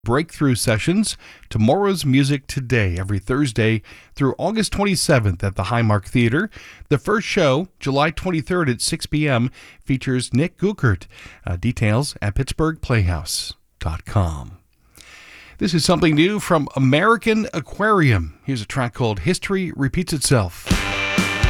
Breakthrough Sessions, Tomorrow's Music Today, every Thursday through August 27th at the Highmark Theater. The first show, July 23rd at 6 p.m., features Nick Guckert. Details at pittsburghplayhouse.com. This is something new from American Aquarium. Here's a track called History Repeats Itself.